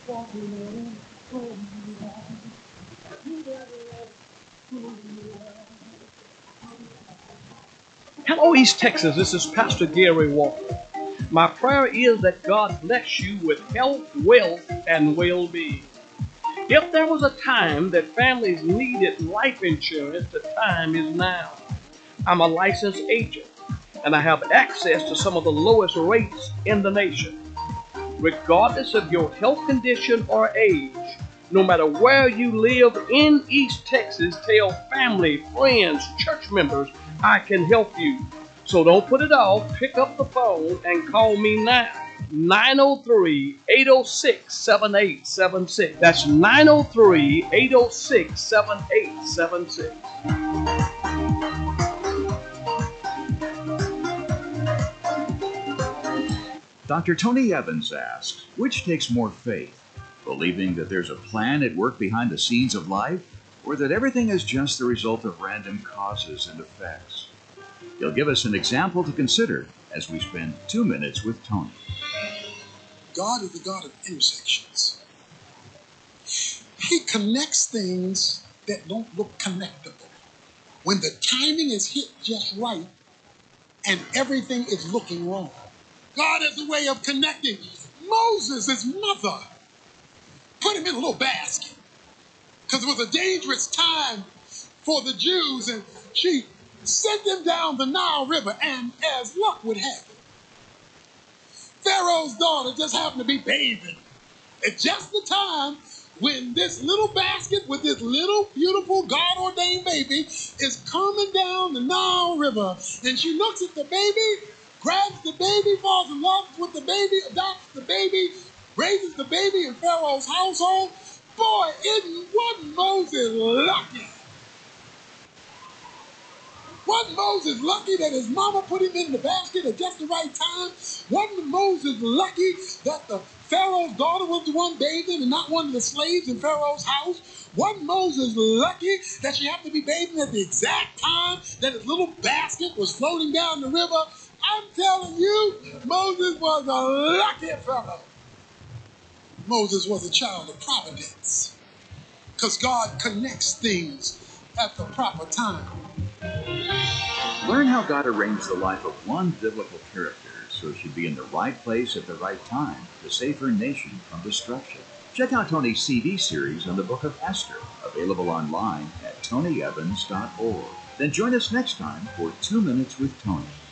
Hello, East Texas. This is Pastor Gary Walker. My prayer is that God bless you with health, wealth, and well-being. If there was a time that families needed life insurance, the time is now. I'm a licensed agent, and I have access to some of the lowest rates in the nation. Regardless of your health condition or age, no matter where you live in East Texas, tell family, friends, church members, I can help you. So don't put it off. Pick up the phone and call me now. 903-806-7876. That's 903-806-7876. Dr. Tony Evans asks, which takes more faith? Believing that there's a plan at work behind the scenes of life, or that everything is just the result of random causes and effects? He'll give us an example to consider as we spend 2 minutes with Tony. God is the God of intersections. He connects things that don't look connectable. When the timing is hit just right and everything is looking wrong. God has a way of connecting. Moses' mother put him in a little basket because it was a dangerous time for the Jews, and she sent him down the Nile River, and as luck would have it, Pharaoh's daughter just happened to be bathing at just the time when this little basket with this little beautiful God-ordained baby is coming down the Nile River, and she looks at the baby, grabs the baby, falls in love with the baby, adopts the baby, raises the baby in Pharaoh's household. Boy, wasn't Moses lucky? Wasn't Moses lucky that his mama put him in the basket at just the right time? Wasn't Moses lucky that the Pharaoh's daughter was the one bathing and not one of the slaves in Pharaoh's house? Wasn't Moses lucky that she happened to be bathing at the exact time that his little basket was floating down the river? I'm telling you, Moses was a lucky fellow. Moses was a child of providence because God connects things at the proper time. Learn how God arranged the life of one biblical character so she'd be in the right place at the right time to save her nation from destruction. Check out Tony's CD series on the book of Esther, available online at tonyevans.org. Then join us next time for 2 Minutes with Tony.